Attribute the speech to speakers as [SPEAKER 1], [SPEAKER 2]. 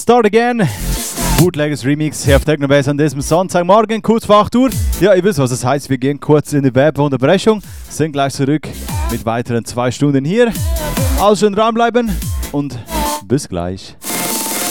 [SPEAKER 1] Start Again. Bootleggers Remix hier auf Technobase an diesem Sonntagmorgen, kurz vor 8 Uhr. Ja, ihr wisst, was das heißt. Wir gehen kurz in die Werbeunterbrechung, sind gleich zurück mit weiteren 2 Stunden hier. Also schön dranbleiben und bis gleich.